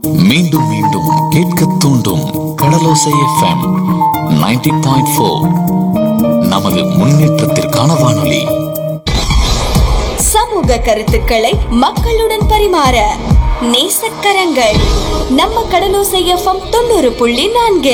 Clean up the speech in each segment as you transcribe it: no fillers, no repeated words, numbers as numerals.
மீண்டும் மீண்டும் கேட்க தூண்டும் கடலோசை எஃப்எம் 90.4. நமது முன்னேற்றத்திற்கான வானொலி. சமூக கருத்துக்களை மக்களுடன் பரிமாற நேசக்கரங்கள் நம்ம கடலோசை எஃப்எம் 90.4.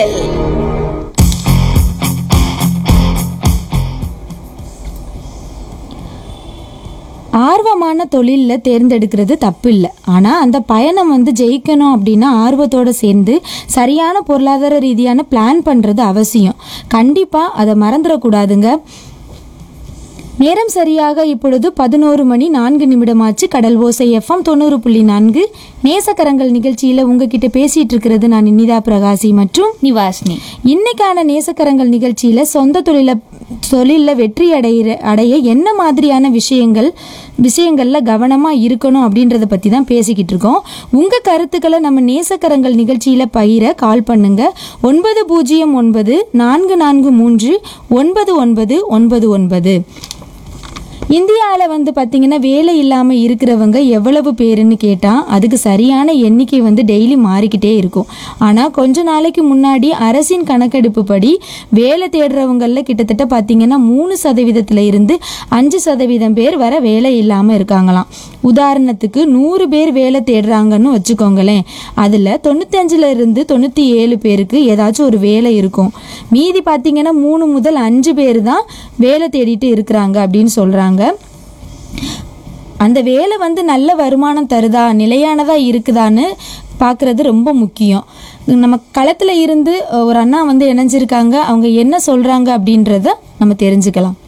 ஆர்வமான தொழிலில் தேர்ந்தெடுக்கிறது தப்பு இல்லை. ஆனால் அந்த பயணம் ஜெயிக்கணும் அப்படின்னா ஆர்வத்தோடு சேர்ந்து சரியான பொருளாதார ரீதியான பிளான் பண்ணுறது அவசியம். கண்டிப்பாக அதை மறந்துடக்கூடாதுங்க. நேரம் சரியாக இப்பொழுது 11:04 கடல் ஓசை எஃப்எம் 90.4 நேசக்கரங்கள் நிகழ்ச்சியில் உங்ககிட்ட பேசிட்டு இருக்கிறது நான் இனிதா பிரகாசி மற்றும் நிவாஷினி. இன்னைக்கான நேசக்கரங்கள் நிகழ்ச்சியில் சொந்த தொழிலில் வெற்றி அடைய என்ன மாதிரியான விஷயங்கள்ல கவனமாக இருக்கணும் அப்படின்றத பற்றி தான் பேசிக்கிட்டு இருக்கோம். உங்கள் கருத்துக்களை நம்ம நேசக்கரங்கள் நிகழ்ச்சியில் பகிர கால் பண்ணுங்க. 9009439999. இந்தியாவில் பார்த்தீங்கன்னா வேலை இல்லாமல் இருக்கிறவங்க எவ்வளவு பேருன்னு கேட்டால் அதுக்கு சரியான எண்ணிக்கை டெய்லி மாறிக்கிட்டே இருக்கும். ஆனால் கொஞ்ச நாளைக்கு முன்னாடி அரசின் கணக்கெடுப்பு படி வேலை தேடுறவங்களில் கிட்டத்தட்ட பார்த்தீங்கன்னா 3% இருந்து 5% பேர் வர வேலை இல்லாமல் இருக்காங்களாம். உதாரணத்துக்கு 100 பேர் வேலை தேடுறாங்கன்னு வச்சுக்கோங்களேன். அதில் 95 இருந்து 97 பேருக்கு ஏதாச்சும் ஒரு வேலை இருக்கும். மீதி பார்த்தீங்கன்னா 3 முதல் 5 பேர் தான் வேலை தேடிட்டு இருக்கிறாங்க அப்படின்னு சொல்கிறாங்க. அந்த வேலை நல்ல வருமானம் தருதா, நிலையானதா இருக்குதான்னு பார்க்குறது ரொம்ப முக்கியம். நம்ம களத்தில் இருந்து ஒரு அண்ணா இணைஞ்சிருக்காங்க. அவங்க என்ன சொல்கிறாங்க அப்படின்றத நம்ம தெரிஞ்சுக்கலாம்.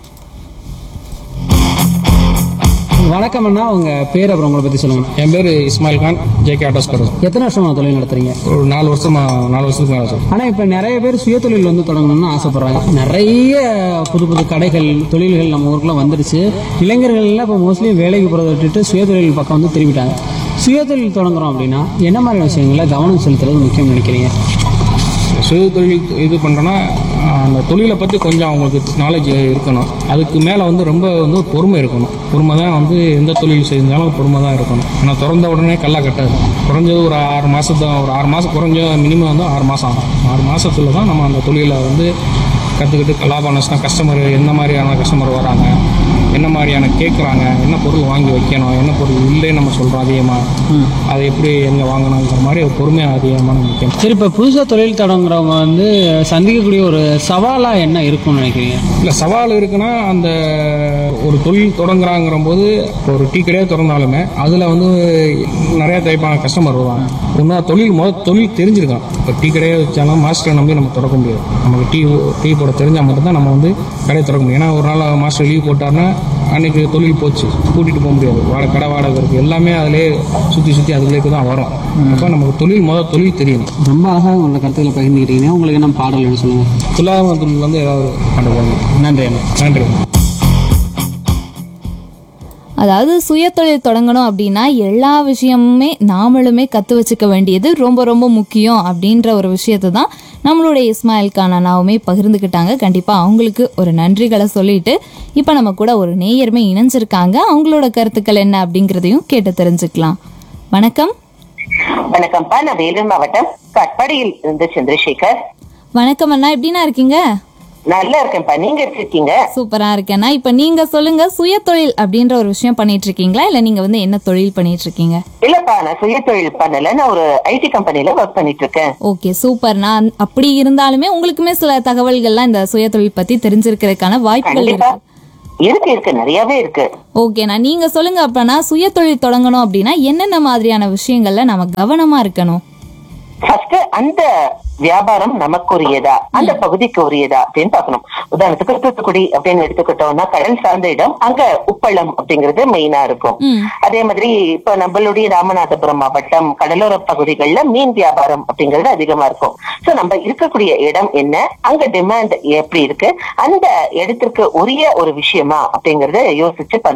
வணக்கம் அண்ணா, உங்க பேர் அப்புறம் உங்களை பத்தி சொல்லுங்க. என் பேர் இஸ்மாயில் கான், ஜேகே ஆட்டோஸ்கர். எத்தனை வருஷமா தொழில் நடத்துறீங்க? ஒரு 4 வருஷத்துக்கு மேலே சார். ஆனா இப்ப நிறைய பேர் சுய தொழில் தொடங்கணும்னு ஆசைப்படுறாங்க. நிறைய புது புது கடைகள், தொழில்கள் நம்ம ஊருக்குள்ள வந்துருச்சு. இளைஞர்கள் இப்ப மோஸ்ட்லி வேலைக்கு போறதை விட்டுட்டு சுய தொழில் பக்கம் திரும்பிட்டாங்க. சுய தொழில் தொடங்குறோம் அப்படின்னா என்ன மாதிரி விஷயங்கள கவனம் செலுத்துறது முக்கியம் நினைக்கிறீங்க? சுய தொழில் இது பண்ணுறோன்னா அந்த தொழிலை பற்றி கொஞ்சம் அவங்களுக்கு நாலேஜ் இருக்கணும். அதுக்கு மேலே ரொம்ப பொறுமை இருக்கணும். பொறுமை தான் எந்த தொழில் செஞ்சாலும் பொறுமை தான் இருக்கணும். ஆனால் திறந்த உடனே கல்லா கட்டாது. குறைஞ்சது ஒரு 6 மாதம் குறைஞ்ச மினிமம் 6 மாதம் ஆகும். 6 மாதத்துல தான் நம்ம அந்த தொழிலை கற்றுக்கிட்டு லாபம் நஷ்டம், கஸ்டமர் என்ன மாதிரியான கஸ்டமர் வராங்க, என்ன மாதிரியான கேட்குறாங்க, என்ன பொருள் வாங்கி வைக்கணும், என்ன பொருள் இல்லைன்னு நம்ம சொல்கிறோம் அதிகமாக, அதை எப்படி எங்கே வாங்கணுங்கிற மாதிரி ஒரு பொறுமையாக அதிகமான முக்கியம். சரி, இப்போ புதுசாக தொழில் தொடங்குறவங்க சந்திக்கக்கூடிய ஒரு சவாலாக என்ன இருக்கும்னு நினைக்கிறீங்க? இல்லை, சவால் இருக்குன்னா அந்த ஒரு தொழில் தொடங்குறாங்கிற போது ஒரு டீ கடையாக திறந்தாலுமே அதில் நிறைய டைப்பான கஸ்டமர் வருவாங்க. ஒன்றா தொழில் தெரிஞ்சிருக்கோம். இப்போ டீ கடையை வச்சாலும் மாஸ்டரை நம்பி நம்ம திறக்க முடியாது. நமக்கு டீ போட தெரிஞ்சால் மட்டும்தான் நம்ம கடையை திறக்க முடியும். ஏன்னா ஒரு நாள் மாஸ்டர் லீவ் போட்டார்னா அன்னைக்கு தொழில் போச்சு, கூட்டிகிட்டு போக முடியாது. கடை வாடகை இருக்குது, எல்லாமே அதிலே சுற்றி அதுலேக்கு தான் வரும். அப்போ நமக்கு தொழில் தெரியணும். ரொம்ப அழகாக உங்களோட கருத்துக்களை பகிர்ந்துக்கிட்டீங்கன்னா உங்களுக்கு என்ன பாடல் சொல்லுங்கள். துலாம தொழில் ஏதாவது பாட்டு போடணும். நன்றி. அதாவது சுய தொழில் தொடங்கணும் அப்படின்னா எல்லா விஷயமுமே நாமளுமே கற்று வச்சுக்க வேண்டியது ரொம்ப ரொம்ப முக்கியம் அப்படின்ற ஒரு விஷயத்தை தான் நம்மளுடைய இஸ்மாயில் கான் அண்ணாவுமே பகிர்ந்துக்கிட்டாங்க. கண்டிப்பாக அவங்களுக்கு ஒரு நன்றிகளை சொல்லிட்டு இப்போ நம்ம கூட ஒரு நேயருமே இணைஞ்சிருக்காங்க. அவங்களோட கருத்துக்கள் என்ன அப்படிங்கிறதையும் கேட்டு தெரிஞ்சுக்கலாம். வணக்கம். வணக்கம்ப்பா, நான் வேலூர் மாவட்டம் கட்பாடியில் இருந்து சந்திரசேகர். வணக்கம் அண்ணா, எப்படின்னா இருக்கீங்க? நல்லா இருக்கேன்ப்பா, நீங்க எப்படி இருக்கீங்க? சூப்பரா இருக்கேன்னா. இப்ப நீங்க சொல்லுங்க, சுய தொழில் அப்படின்ற ஒரு விஷயம் பண்ணிட்டு இருக்கீங்களா, இல்ல நீங்க என்ன தொழில் பண்ணிட்டு இருக்கீங்க? இல்லப்பா, நான் சுய தொழில் பண்ணல, நான் ஒரு ஐடி கம்பெனில ஒர்க் பண்ணிட்டு இருக்கேன். ஓகே, சூப்பர்னா. அப்படி இருந்தாலுமே உங்களுக்குமே சில தகவல்கள்லாம் இந்த சுய தொழில் பத்தி தெரிஞ்சிருக்கிறதுக்கான வாய்ப்புகள் இருக்கு, நிறையவே இருக்கு. ஓகேண்ணா, நீங்க சொல்லுங்க. அப்பனா சுய தொழில் தொடங்கணும் அப்படின்னா என்னென்ன மாதிரியான விஷயங்கள்ல நம்ம கவனமா இருக்கணும்? ஃபர்ஸ்ட் அந்த வியாபாரம் நமக்குரியதா, அந்த பகுதிக்கு உரியதா அப்படின்னு பாக்கணும். உதாரணத்துக்கு தூத்துக்குடி அப்படின்னு எடுத்துக்கிட்டோம்னா கடல் சார்ந்த இடம், அங்க உப்பளம் அப்படிங்கிறது மெயினா இருக்கும். அதே மாதிரி இப்ப நம்மளுடைய ராமநாதபுரம் மாவட்டம் கடலோர பகுதிகள்ல மீன் வியாபாரம் அப்படிங்கிறது அதிகமா இருக்கும். சோ நம்ம இருக்கக்கூடிய இடம் என்ன, அங்க டிமாண்ட் எப்படி இருக்கு, அந்த இடத்திற்கு உரிய ஒரு விஷயமா அப்படிங்கறத யோசிச்சு பண்ணணும்.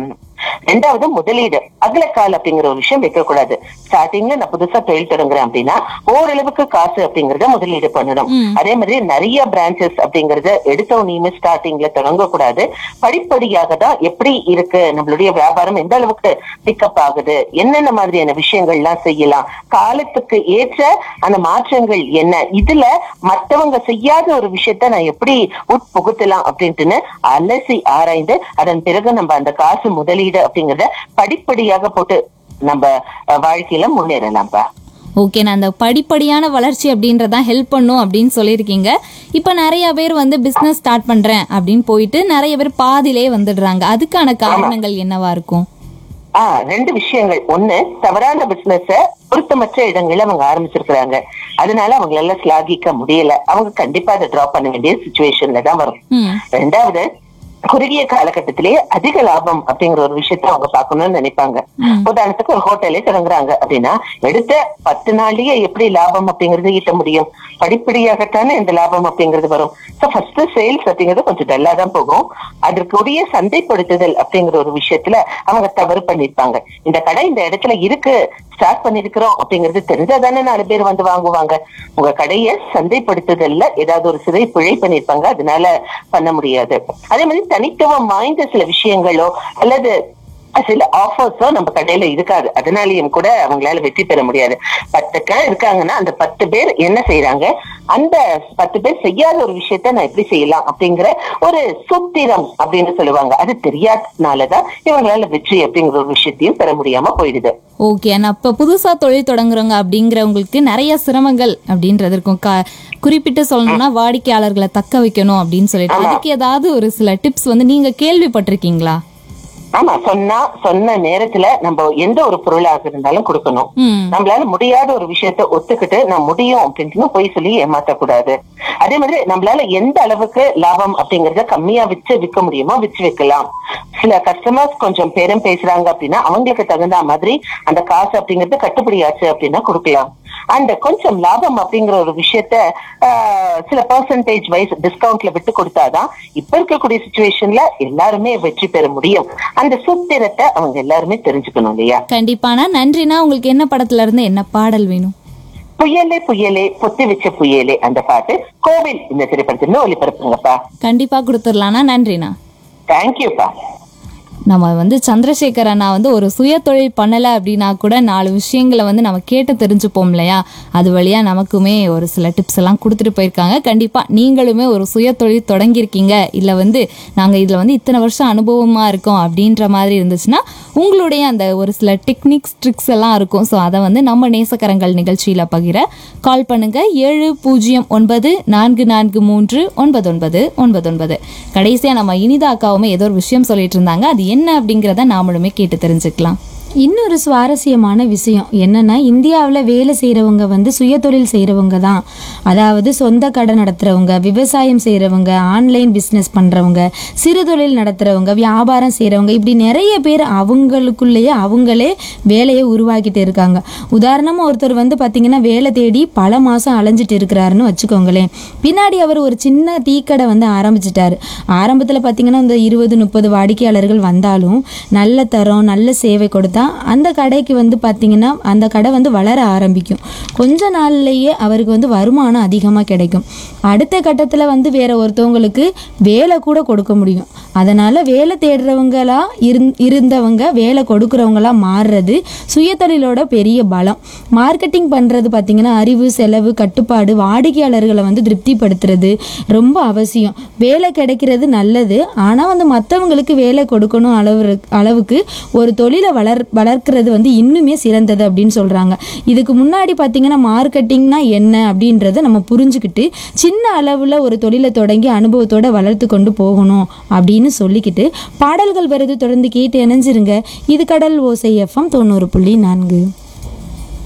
ரெண்டாவது முதலீடு அகலக்கால் அப்படிங்கிற ஒரு விஷயம் வைக்கக்கூடாது. ஸ்டார்டிங்ல நான் புதுசா தொழில் தொடங்குறேன் அப்படின்னா ஓரளவுக்கு காசு அப்படிங்கறத முதலீடு பண்ணணும். அதே மாதிரி நிறைய பிரான்ச்சஸ் அப்படிங்கறத எடுத்தோனையுமே ஸ்டார்டிங்ல தொடங்கக்கூடாது. படிப்படியாக தான் எப்படி இருக்கு நம்மளுடைய வியாபாரம், எந்த அளவுக்கு பிக்கப் ஆகுது, என்னென்ன மாதிரியான விஷயங்கள் எல்லாம் செய்யலாம், காலத்துக்கு ஏற்ற அந்த மாற்றங்கள் என்ன, இதுல மற்றவங்க செய்யாத ஒரு விஷயத்த நான் எப்படி உட்புகுத்தலாம் அப்படின்ட்டுன்னு அலசி ஆராய்ந்து அதன் பிறகு நம்ம அந்த காசு முதலீடு அப்படிங்கறத படிப்படியாக போட்டு நம்ம வாழ்க்கையில முன்னேறலாம்ப்பா. ஓகே, நான் அந்த படிப்படியான வளர்ச்சி அப்படின்றதான் ஹெல்ப் பண்ணும் அப்படின்னு சொல்லியிருக்கீங்க. இப்போ நிறைய பேர் வந்து பிஸ்னஸ் ஸ்டார்ட் பண்றேன் அப்படின்னு போயிட்டு நிறைய பேர் பாதியிலே வந்துடுறாங்க. அதுக்கான காரணங்கள் என்னவா இருக்கும்? ரெண்டு விஷயங்கள். ஒண்ணு, தவறான பிசினஸ பொருத்தமற்ற இடங்கள்ல அவங்க ஆரம்பிச்சிருக்கிறாங்க. அதனால அவங்களால ஸ்லாகிக்க முடியல. அவங்க கண்டிப்பா அதை டிராப் பண்ண வேண்டிய சிச்சுவேஷன்ல தான் வரும். ரெண்டாவது, குறுகிய காலகட்டத்திலேயே அதிக லாபம் அப்படிங்கிற ஒரு விஷயத்த அவங்க பாக்கணும்னு நினைப்பாங்க. உதாரணத்துக்கு ஒரு ஹோட்டலே தொடங்குறாங்க அப்படின்னா எடுத்த 10 நாள்லயே எப்படி லாபம் அப்படிங்கறது ஈட்ட முடியும்? படிப்படியாகத்தானே இந்த லாபம் அப்படிங்கிறது வரும். சோ ஃபர்ஸ்ட் சேல்ஸ் அப்படிங்கிறது கொஞ்சம் டல்லா தான் போகும். அதற்குரிய சந்தைப்படுத்துதல் அப்படிங்கிற ஒரு விஷயத்துல அவங்க தவறு பண்ணிருப்பாங்க. இந்த கடை இந்த இடத்துல இருக்கு, ஸ்டார்ட் பண்ணிருக்கிறோம் அப்படிங்கிறது தெரிஞ்சாதானே 4 பேர் வந்து வாங்குவாங்க. உங்க கடையை சந்தைப்படுத்துதல்ல ஏதாவது ஒரு சிறை பிழை பண்ணிருப்பாங்க, அதனால பண்ண முடியாது. அதே மாதிரி தனித்துவம் வாய்ந்த சில விஷயங்களோ அல்லது சில ஆஃபர்ஸோ நம்ம கடையில இருக்காது. அதனாலயும் கூட அவங்களால வெற்றி பெற முடியாது. 10 கடை இருக்காங்கன்னா அந்த 10 பேர் என்ன செய்யறாங்க, அந்த 10 பேர் செய்யாத ஒரு விஷயத்த நான் எப்படி செய்யலாம் அப்படிங்கிற ஒரு சூத்திரம் அப்படின்னு சொல்லுவாங்க. அது தெரியாதனாலதான் இவங்களால வெற்றி அப்படிங்கிற ஒரு விஷயத்தையும் பெற முடியாம போயிடுது. ஓகே, நான் இப்போ புதுசா தொழில் தொடங்குறவங்க அப்படிங்கிறவங்களுக்கு நிறைய சிரமங்கள் அப்படின்றது இருக்கும். குறிப்பிட்டு சொல்லணும்னா வாடிக்கையாளர்களை தக்க வைக்கணும் அப்படின்னு சொல்லிட்டு அதுக்கு ஏதாவது ஒரு சில டிப்ஸ் வந்து நீங்க கேள்விப்பட்டிருக்கீங்களா? ஆமா, சொன்ன நேரத்துல நம்ம எந்த ஒரு பொருளாக இருந்தாலும் கொடுக்கணும். நம்மளால முடியாத ஒரு விஷயத்த ஒத்துக்கிட்டு நான் முடியும் அப்படின்னு போய் சொல்லி ஏமாத்தக்கூடாது. அதே மாதிரி நம்மளால எந்த அளவுக்கு லாபம் அப்படிங்கறத கம்மியா விற்க முடியுமோ விற்கலாம். சில கஸ்டமர்ஸ் கொஞ்சம் பேரும் பேசுறாங்க அப்படின்னா அவங்களுக்கு தகுந்த மாதிரி அந்த காசு அப்படிங்கறது கட்டுப்படியாச்சு அப்படின்னா கொடுக்கலாம். அண்ட் கொஞ்சம் லாபம் அப்படிங்கிற ஒரு விஷயத்த சில பெர்சன்டேஜ் வைஸ் டிஸ்கவுண்ட்ல விட்டு கொடுத்தாதான் இப்ப இருக்கக்கூடிய சிச்சுவேஷன்ல எல்லாருமே வெற்றி பெற முடியும். அந்த சூத்திரத்தை அவங்க எல்லாருமே தெரிஞ்சுக்கணும் இல்லையா? கண்டிப்பானா. நன்றினா. உங்களுக்கு என்ன படத்துல இருந்து என்ன பாடல் வேணும்? புயலே புயலே பொத்தி வச்ச புயலே அந்த பாட்டு கோவில் இந்த திரைப்படத்துல ஒளிபரப்புங்கப்பா. கண்டிப்பா கொடுத்துடலாம்னா. நன்றினா. தேங்க்யூப்பா. நம்ம வந்து சந்திரசேகர் அண்ணா வந்து ஒரு சுய தொழில் பண்ணலை அப்படின்னா கூட 4 விஷயங்களை வந்து நம்ம கேட்டு தெரிஞ்சுப்போம் இல்லையா? அது வழியாக நமக்குமே ஒரு சில டிப்ஸ் எல்லாம் கொடுத்துட்டு போயிருக்காங்க. கண்டிப்பாக நீங்களுமே ஒரு சுய தொழில் தொடங்கியிருக்கீங்க, இல்லை வந்து நாங்கள் இதில் வந்து இத்தனை வருஷம் அனுபவமாக இருக்கோம் அப்படின்ற மாதிரி இருந்துச்சுன்னா உங்களுடைய அந்த ஒரு சில டெக்னிக்ஸ் ட்ரிக்ஸ் எல்லாம் இருக்கும். ஸோ அதை வந்து நம்ம நேசக்கரங்கள் நிகழ்ச்சியில் பகிர கால் பண்ணுங்க 7004439999. கடைசியாக நம்ம இனிதா அக்காவுமே ஏதோ ஒரு விஷயம் சொல்லிட்டு இருந்தாங்க. அது என்ன அப்படிங்கிறத நாமளுமே கேட்டு தெரிஞ்சுக்கலாம். இன்னொரு சுவாரஸ்யமான விஷயம் என்னன்னா, இந்தியாவில் வேலை செய்கிறவங்க வந்து சுயதொழில் செய்கிறவங்க தான். அதாவது சொந்த கடை நடத்துகிறவங்க, விவசாயம் செய்கிறவங்க, ஆன்லைன் பிஸ்னஸ் பண்ணுறவங்க, சிறு தொழில் நடத்துகிறவங்க, வியாபாரம் செய்கிறவங்க, இப்படி நிறைய பேர் அவங்களுக்குள்ளேயே அவங்களே வேலையை உருவாக்கிட்டு இருக்காங்க. உதாரணமாக ஒருத்தர் வந்து பார்த்திங்கன்னா வேலை தேடி பல மாதம் அலைஞ்சிட்டு இருக்கிறாருன்னு வச்சுக்கோங்களேன். பின்னாடி அவர் ஒரு சின்ன டீக்கடை வந்து ஆரம்பிச்சிட்டாரு. ஆரம்பத்தில் பார்த்திங்கன்னா இந்த 20-30 வாடிக்கையாளர்கள் வந்தாலும் நல்ல தரம் நல்ல சேவை கொடுத்தா அந்த கடைக்கு வந்து பார்த்தீங்கன்னா அந்த கடை வந்து வளர ஆரம்பிக்கும். கொஞ்ச நாள்லயே அவருக்கு வந்து வருமானம் அதிகமாக கிடைக்கும். அடுத்த கட்டத்தில் வந்து வேற ஒருத்தவங்களுக்கு வேலை கூட கொடுக்க முடியும். அதனால வேலை தேடுறவங்களா இருந்தவங்க வேலை கொடுக்குறவங்களா மாறுறது சுயதொழிலோட பெரிய பலம். மார்க்கெட்டிங் பண்ணுறது பார்த்தீங்கன்னா அறிவு, செலவு, கட்டுப்பாடு, வாடிக்கையாளர்களை வந்து திருப்திப்படுத்துறது ரொம்ப அவசியம். வேலை கிடைக்கிறது நல்லது, ஆனால் வந்து மற்றவங்களுக்கு வேலை கொடுக்கணும் அளவுக்கு ஒரு தொழிலை வளர்க்கிறது வந்து இன்னுமே சிறந்தது அப்படின்னு சொல்கிறாங்க. இதுக்கு முன்னாடி பார்த்தீங்கன்னா மார்க்கெட்டிங்னா என்ன அப்படின்றத நம்ம புரிஞ்சுக்கிட்டு சின்ன அளவில் ஒரு தொழிலை தொடங்கி அனுபவத்தோட வளர்த்து கொண்டு போகணும் அப்படின்னு சொல்லிக்கிட்டு பாடல்கள் வருது. தொடர்ந்து கேட்டு இணைஞ்சிருங்க. இது கடல் ஓசை FM 90.4.